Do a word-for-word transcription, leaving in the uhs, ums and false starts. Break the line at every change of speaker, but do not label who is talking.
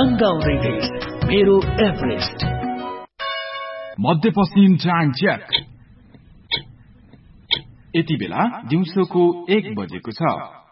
तन्गाउ reddish मेरो Everest
मध्यपश्चिम जाङ jack. यति बेला दिउँसोको एक बजेको छ।